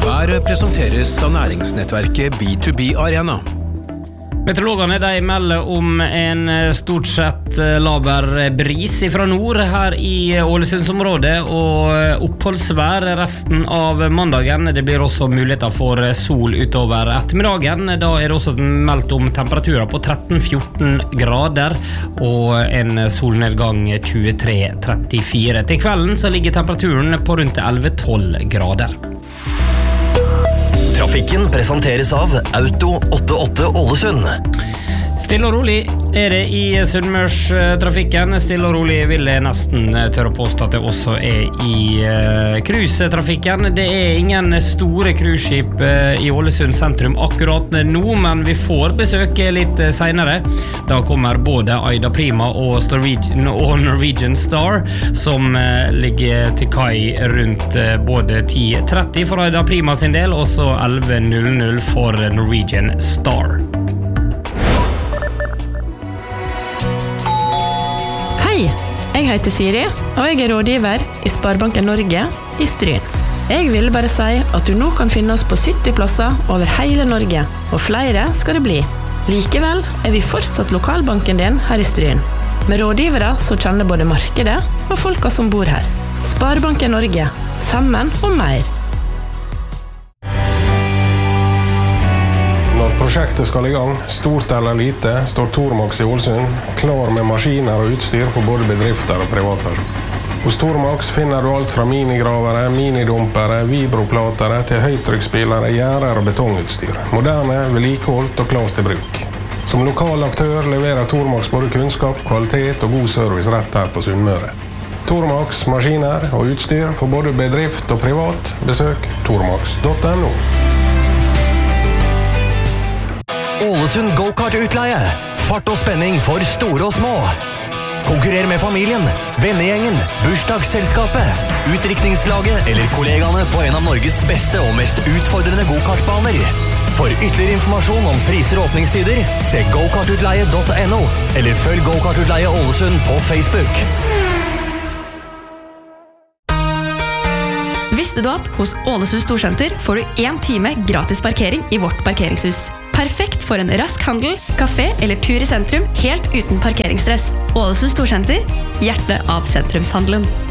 Været presenteres av næringsnettverket B2B Arena. Meteorologene de melder om en stort sett laber bris fra nord her i Ålesundsområdet og oppholdsvær resten av mandagen. Det blir også muligheter for sol utover ettermiddagen. Da det også meldt om temperaturer på 13-14 grader og en solnedgang 23-34. Til kvelden så ligger temperaturen på rundt 11-12 grader. Trafikken presenteres av Auto 88 Ålesund. Stille og rolig det i Sunnmørstrafikken. Stille og rolig vil jeg nesten tørre å påstå at det også i cruisetrafikken. Det ingen store cruiseskip i Ålesund sentrum akkurat nå, men vi får besøke litt senere. Da kommer både Aida Prima og Norwegian Star, som ligger til kai rundt både 10:30 for Aida Prima sin del, og så 11:00 for Norwegian Star. Jeg heter Siri, og jeg rådgiver i Sparebanken Norge i Stryn. Jeg vil bare si at du nå kan finne oss på 70 plasser over hele Norge, og flere skal det bli. Likevel vi fortsatt lokalbanken din her i Stryn, med rådgivere som kjenner både markedet og folka som bor her. Sparebanken Norge, sammen og mer. Når prosjektet skal i gang, stort eller lite, står Tormax i Ålesund klar med maskiner og utstyr for både bedrifter og privatpersoner. Hos Tormax finner du alt fra minigravere, minidumpere, vibroplatere til høytrykksspillere, gjerder og betongutstyr. Moderne, vedlikeholdt og klart til bruk. Som lokal aktør leverer Tormax både kunnskap, kvalitet og god service rett her på Sunnmøre. Tormax, maskiner og utstyr for både bedrift og privat. Besøk tormax.no. Ålesund Go-Kart-utleie. Fart og spenning for store og små. Konkurrer med familien, vennegjengen, bursdagsselskapet, utdrikningslaget eller kollegaene på en av Norges beste og mest utfordrende go-kartbaner. For ytterligere informasjon om priser og åpningstider, se gokartutleie.no eller følg Go-Kart-utleie Ålesund på Facebook. Visste du at hos Ålesund Storsenter får du 1 time gratis parkering i vårt parkeringshus? Perfekt for en rask handel, kafé eller tur i sentrum, helt uten parkeringsstress. Ålesund Storsenter, hjertet av sentrumshandelen.